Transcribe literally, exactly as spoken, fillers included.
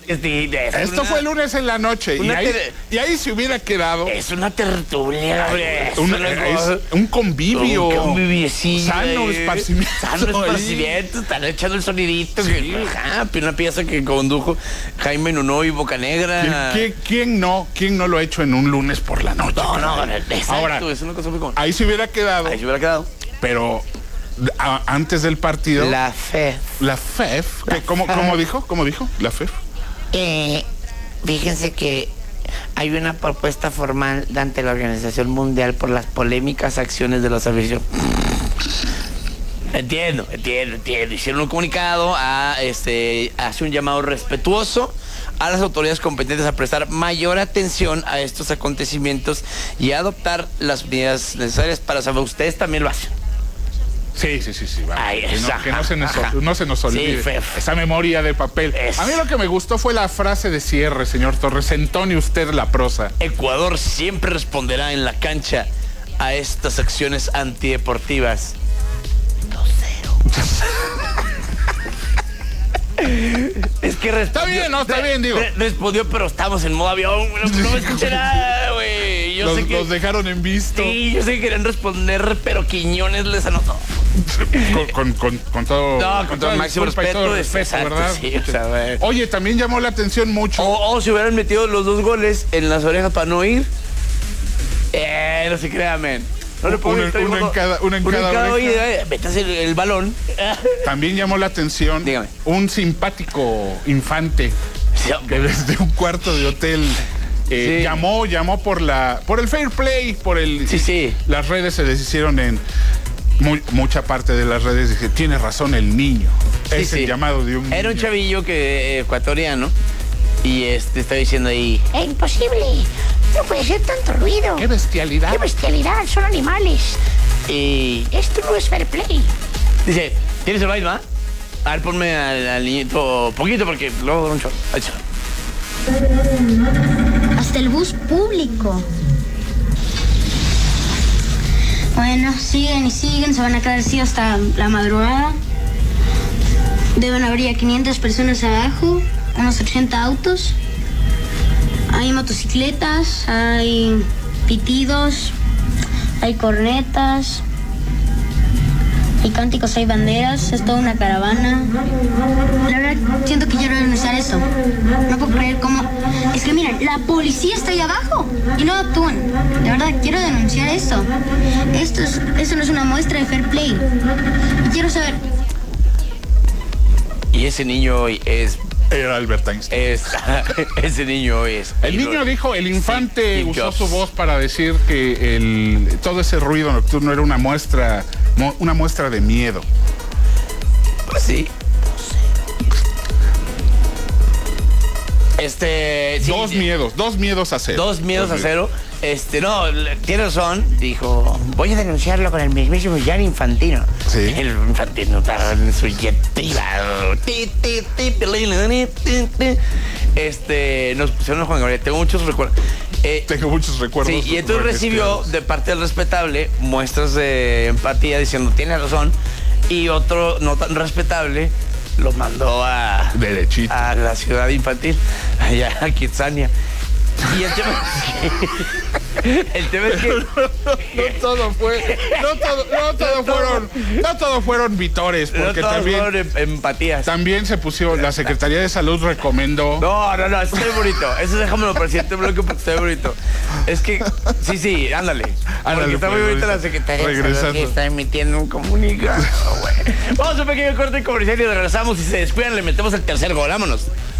Sí, es Esto una, fue el lunes en la noche y ahí, ter... y ahí se hubiera quedado. Es una tertulia, hombre. Un, es un convivio. Un conviviecillo. Sano esparcimiento. Sano esparcimiento. Están echando el sonidito. Sí. Que, ajá, una pieza que condujo Jaime Nuno y Bocanegra. ¿Quién, quién, ¿Quién no? ¿Quién no lo ha hecho en un lunes por la noche? No, no, exacto. Ahora, es una cosa muy común. Ahí se hubiera quedado. Ahí se hubiera quedado. Pero a, antes del partido. La F E F. La F E F. La ¿Cómo, ¿Cómo dijo? ¿Cómo dijo? La F E F. Eh, fíjense que hay una propuesta formal ante la Organización Mundial por las polémicas acciones de los servicios. Entiendo, entiendo, entiendo. Hicieron un comunicado, a, este, hace un llamado respetuoso a las autoridades competentes a prestar mayor atención a estos acontecimientos y a adoptar las medidas necesarias para saber. Ustedes también lo hacen. Sí, sí, sí, sí. Ay, que, no, ajá, que no se nos, no se nos olvide. Sí, esa memoria de papel. Es. A mí lo que me gustó fue la frase de cierre, señor Torres. Entone usted la prosa. Ecuador siempre responderá en la cancha a estas acciones antideportivas. dos cero. Es que respondió. Está bien, no, está bien, digo. Respondió, pero estamos en modo avión. No, no me escuché nada, güey. Yo los, sé que los dejaron en visto. Sí, yo sé que querían responder, pero Quiñones les anotó. Con, con, con, con todo. No, con, con todo el máximo respeto, todo respeto exacto, ¿verdad? Sí, o sea, güey. Oye, también llamó la atención mucho. O, o si hubieran metido los dos goles en las orejas para no ir. Eh, no se crean, men. No le pongo una, una en cada, una en cada, cada oída, eh, metas el, el balón. También llamó la atención. Dígame. Un simpático infante sí, que desde un cuarto de hotel eh, sí. llamó, llamó por la, por el fair play, por el. Sí, sí. Las redes se deshicieron en muy, mucha parte de las redes. Dije, tiene razón el niño. Sí, es sí. el llamado de un. Era niño. un chavillo que ecuatoriano y este está diciendo ahí. Es imposible. No puede ser tanto ruido. ¡Qué bestialidad! ¡Qué bestialidad! Son animales. Y esto no es fair play. Dice, ¿tienes el baile, va? A ver, ponme al, al niñito poquito porque luego un chorro. Hasta el bus público. Bueno, siguen y siguen, se van a quedar así hasta la madrugada. Deben haber ya quinientas personas abajo, unos ochenta autos. Hay motocicletas, hay pitidos, hay cornetas, hay cánticos, hay banderas, es toda una caravana. La verdad, siento que quiero denunciar eso. No puedo creer cómo... Es que miren, la policía está ahí abajo y no actúan. De verdad, quiero denunciar eso. Esto, es, esto no es una muestra de fair play. Y quiero saber... Y ese niño hoy es... Era Albert Einstein. Es, ese niño hoy es... El niño dijo, el infante sí, usó su voz para decir que el, todo ese ruido nocturno era una muestra, una muestra de miedo. Pues sí. Este... Sí, dos miedos, dos miedos a cero. Dos miedos dos a cero. Este, no, tiene razón, dijo, voy a denunciarlo con el mismísimo Gianni Infantino. Sí. El Infantino estaba en su jet privado. Este, nos pusieron a Juan Gabriel, tengo muchos recuerdos. Eh, tengo muchos recuerdos. Sí, y entonces recibió de parte del respetable muestras de empatía diciendo, tiene razón. Y otro no tan respetable lo mandó a... Derechito. A la ciudad infantil, allá a Kitsania. Y el tema es que, el tema es que no, no todo fue no todo, no todo fueron no todo fueron vitores porque no también fueron empatías. También se pusieron, la Secretaría de Salud recomendó. No, no, no, eso está muy bonito. Eso déjamelo para el siguiente bloque porque está muy bonito. Es que, sí, sí, ándale. Ándale porque está pues, muy bonita la Secretaría de Salud que está emitiendo un comunicado, güey. Vamos a un pequeño corte comercial y regresamos. Si se descuidan, le metemos el tercer gol. Vámonos.